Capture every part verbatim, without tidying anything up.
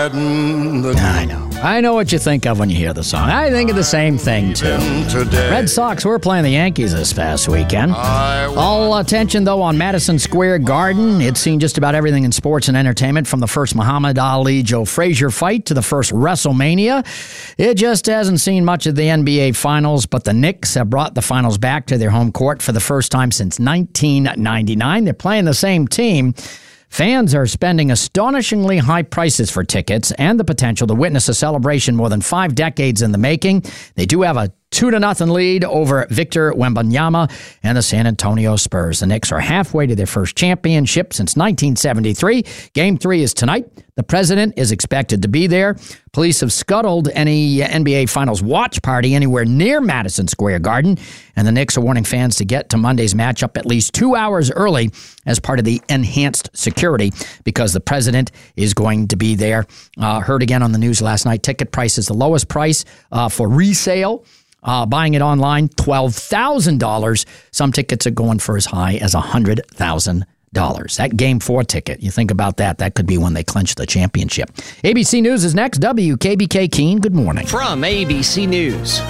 riding the I know. I know what you think of when you hear the song. I think of the same thing, too. Red Sox were playing the Yankees this past weekend. All attention, though, on Madison Square Garden. It's seen just about everything in sports and entertainment, from the first Muhammad Ali-Joe Frazier fight to the first WrestleMania. It just hasn't seen much of the N B A Finals, but the Knicks have brought the Finals back to their home court for the first time since nineteen ninety-nine. They're playing the same team. Fans are spending astonishingly high prices for tickets and the potential to witness a celebration more than five decades in the making. They do have a two to nothing lead over Victor Wembanyama and the San Antonio Spurs. The Knicks are halfway to their first championship since nineteen seventy-three. Game three is tonight. The president is expected to be there. Police have scuttled any N B A Finals watch party anywhere near Madison Square Garden, and the Knicks are warning fans to get to Monday's matchup at least two hours early as part of the enhanced security because the president is going to be there. Uh, heard again on the news last night, ticket price is the lowest price uh, for resale. Uh, buying it online, twelve thousand dollars. Some tickets are going for as high as one hundred thousand dollars. That game four ticket, you think about that, that could be when they clinch the championship. A B C News is next. W K B K Keene, good morning. From A B C News,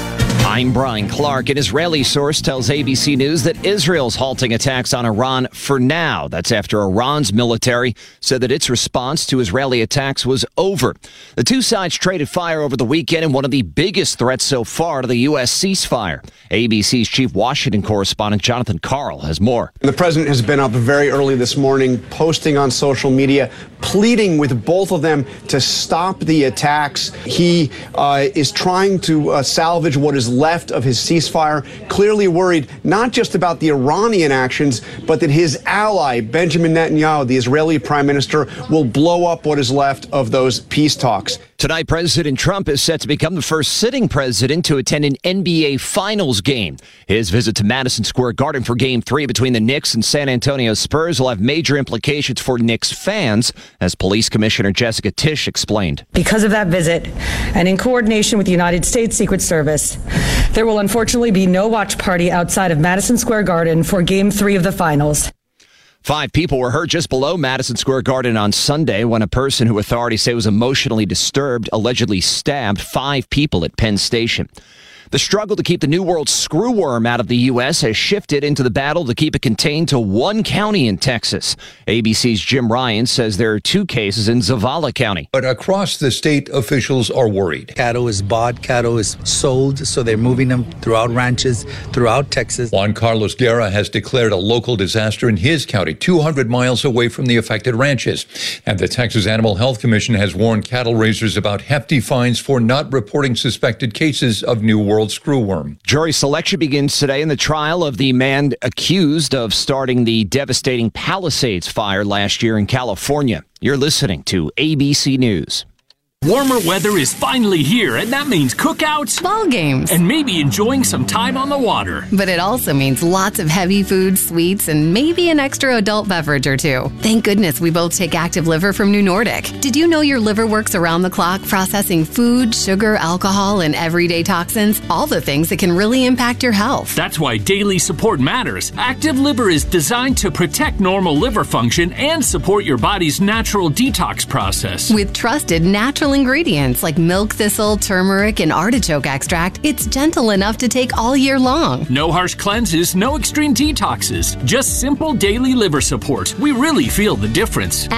I'm Brian Clark. An Israeli source tells A B C News that Israel's halting attacks on Iran for now. That's after Iran's military said that its response to Israeli attacks was over. The two sides traded fire over the weekend in one of the biggest threats so far to the U S ceasefire. A B C's chief Washington correspondent Jonathan Karl has more. The president has been up very early this morning, posting on social media, pleading with both of them to stop the attacks. He uh, is trying to uh, salvage what is left of his ceasefire, clearly worried not just about the Iranian actions, but that his ally, Benjamin Netanyahu, the Israeli prime minister, will blow up what is left of those peace talks. Tonight, President Trump is set to become the first sitting president to attend an N B A Finals game. His visit to Madison Square Garden for Game three between the Knicks and San Antonio Spurs will have major implications for Knicks fans, as Police Commissioner Jessica Tisch explained. Because of that visit, and in coordination with the United States Secret Service, there will unfortunately be no watch party outside of Madison Square Garden for Game three of the Finals. Five people were hurt just below Madison Square Garden on Sunday when a person who authorities say was emotionally disturbed allegedly stabbed five people at Penn Station. The struggle to keep the New World screwworm out of the U S has shifted into the battle to keep it contained to one county in Texas. A B C's Jim Ryan says there are two cases in Zavala County. But across the state, officials are worried. Cattle is bought, cattle is sold, so they're moving them throughout ranches, throughout Texas. Juan Carlos Guerra has declared a local disaster in his county, two hundred miles away from the affected ranches. And the Texas Animal Health Commission has warned cattle raisers about hefty fines for not reporting suspected cases of New World screwworm. Jury selection begins today in the trial of the man accused of starting the devastating Palisades fire last year in California. You're listening to A B C News. Warmer weather is finally here, and that means cookouts, ball games, and maybe enjoying some time on the water. But it also means lots of heavy foods, sweets, and maybe an extra adult beverage or two. Thank goodness we both take Active Liver from New Nordic. Did you know your liver works around the clock processing food, sugar, alcohol, and everyday toxins? All the things that can really impact your health. That's why daily support matters. Active Liver is designed to protect normal liver function and support your body's natural detox process. With trusted natural ingredients like milk thistle, turmeric, and artichoke extract, it's gentle enough to take all year long. No harsh cleanses, no extreme detoxes, just simple daily liver support. We really feel the difference.